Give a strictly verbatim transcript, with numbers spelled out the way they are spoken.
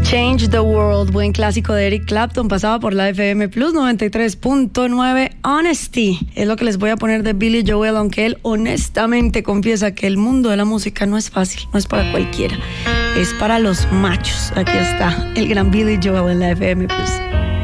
Change the World, buen clásico de Eric Clapton, pasaba por la F M Plus noventa y tres punto nueve. Honesty es lo que les voy a poner de Billy Joel, aunque él honestamente confiesa que el mundo de la música no es fácil, no es para cualquiera, es para los machos. Aquí está el gran Billy Joel en la F M Plus.